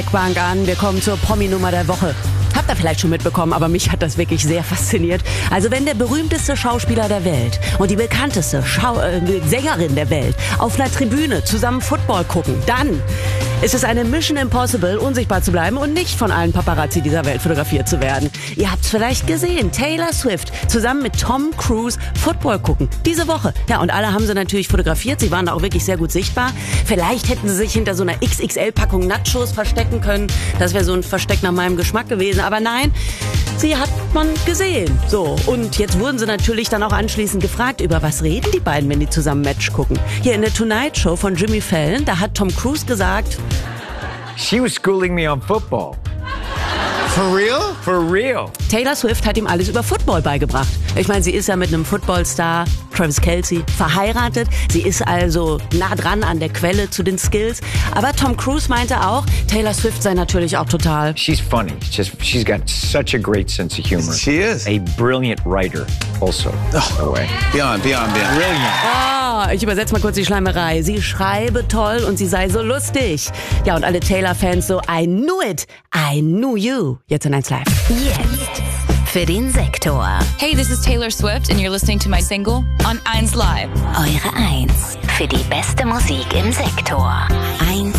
Bank an. Wir kommen zur Promi-Nummer der Woche. Habt ihr vielleicht schon mitbekommen, aber mich hat das wirklich sehr fasziniert. Also wenn der berühmteste Schauspieler der Welt und die bekannteste Sängerin der Welt auf einer Tribüne zusammen Football gucken, dann ist es eine Mission Impossible, unsichtbar zu bleiben und nicht von allen Paparazzi dieser Welt fotografiert zu werden. Ihr habt's vielleicht gesehen, Taylor Swift zusammen mit Tom Cruise Football gucken. Diese Woche. Ja, und alle haben sie natürlich fotografiert. Sie waren da auch wirklich sehr gut sichtbar. Vielleicht hätten sie sich hinter so einer XXL-Packung Nachos verstecken können. Das wäre so ein Versteck nach meinem Geschmack gewesen. Aber nein, sie hat man gesehen. So, und jetzt wurden sie natürlich dann auch anschließend gefragt, über was reden die beiden, wenn die zusammen Match gucken. Hier in der Tonight Show von Jimmy Fallon, da hat Tom Cruise gesagt: She was schooling me on football. For real? For real. Taylor Swift hat ihm alles über Football beigebracht. Ich meine, sie ist ja mit einem Footballstar, Travis Kelce, verheiratet. Sie ist also nah dran an der Quelle zu den Skills. Aber Tom Cruise meinte auch, Taylor Swift sei natürlich auch total... She's funny. She's got such a great sense of humor. She is. A brilliant writer also, by the way. Beyond. Brilliant. Ich übersetze mal kurz die Schleimerei. Sie schreibe toll und sie sei so lustig. Ja, und alle Taylor-Fans so, I knew it, I knew you. Jetzt in 1 Live. Jetzt für den Sektor. Hey, this is Taylor Swift and you're listening to my single on 1 Live. Eure 1 für die beste Musik im Sektor. 1